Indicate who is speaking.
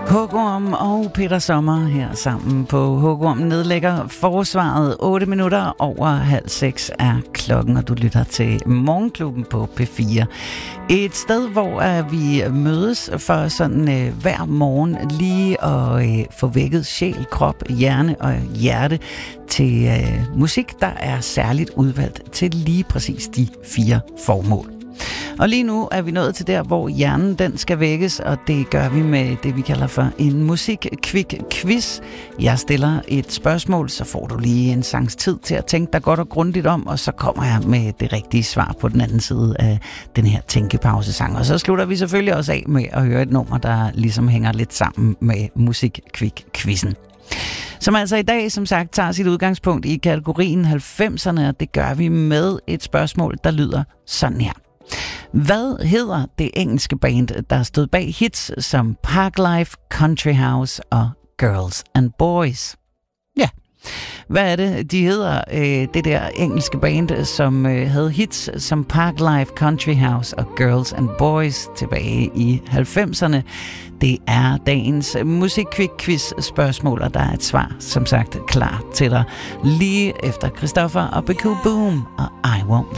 Speaker 1: Hugorm og Peter Sommer her sammen på Hugorm nedlægger forsvaret. 8 minutter over 5:30 er klokken, og du lytter til Morgenklubben på P4. Et sted, hvor vi mødes for sådan hver morgen lige at få vækket sjæl, krop, hjerne og hjerte til musik, der er særligt udvalgt til lige præcis de 4 formål. Og lige nu er vi nået til der, hvor hjernen den skal vækkes, og det gør vi med det, vi kalder for en musik-quick-quiz. Jeg stiller et spørgsmål, så får du lige en sangs tid til at tænke dig godt og grundigt om, og så kommer jeg med det rigtige svar på den anden side af den her tænkepausesang. Og så slutter vi selvfølgelig også af med at høre et nummer, der ligesom hænger lidt sammen med musik-quick-quizzen. Som altså i dag, som sagt, tager sit udgangspunkt i kategorien 90'erne, og det gør vi med et spørgsmål, der lyder sådan her. Hvad hedder det engelske band, der stod bag hits som Parklife, Country House og Girls and Boys? Ja, hvad er det, de hedder, det der engelske band, som havde hits som Parklife, Country House og Girls and Boys tilbage i 90'erne? Det er dagens musik-quiz-spørgsmål, og der er et svar, som sagt, klar til dig lige efter Christoffer og Beku Boom og I Won't